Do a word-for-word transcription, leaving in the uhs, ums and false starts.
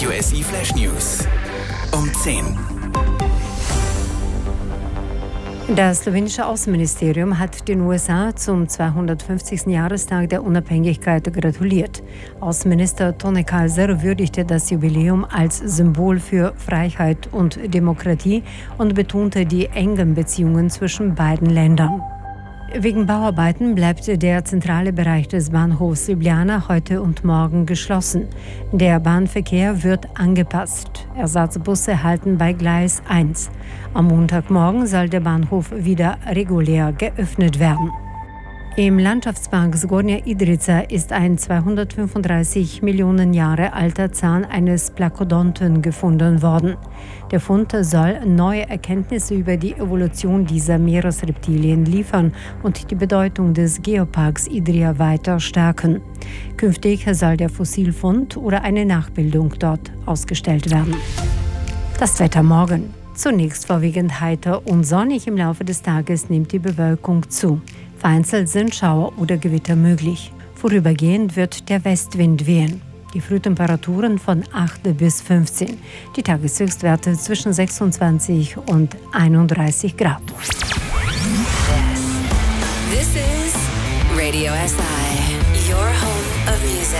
Radio S I Flash News um zehn. Das slowenische Außenministerium hat den U S A zum zweihundertfünfzigsten Jahrestag der Unabhängigkeit gratuliert. Außenminister Tony Kaiser würdigte das Jubiläum als Symbol für Freiheit und Demokratie und betonte die engen Beziehungen zwischen beiden Ländern. Wegen Bauarbeiten bleibt der zentrale Bereich des Bahnhofs Ljubljana heute und morgen geschlossen. Der Bahnverkehr wird angepasst. Ersatzbusse halten bei Gleis eins. Am Montagmorgen soll der Bahnhof wieder regulär geöffnet werden. Im Landschaftspark Zgornja Idrica ist ein zweihundertfünfunddreißig Millionen Jahre alter Zahn eines Plakodonten gefunden worden. Der Fund soll neue Erkenntnisse über die Evolution dieser Meeresreptilien liefern und die Bedeutung des Geoparks Idria weiter stärken. Künftig soll der Fossilfund oder eine Nachbildung dort ausgestellt werden. Das Wetter morgen. Zunächst vorwiegend heiter und sonnig, im Laufe des Tages nimmt die Bewölkung zu. Vereinzelt sind Schauer oder Gewitter möglich. Vorübergehend wird der Westwind wehen. Die Frühtemperaturen von acht bis fünfzehn. Die Tageshöchstwerte zwischen sechsundzwanzig und einunddreißig Grad. This is Radio S I, your home of music.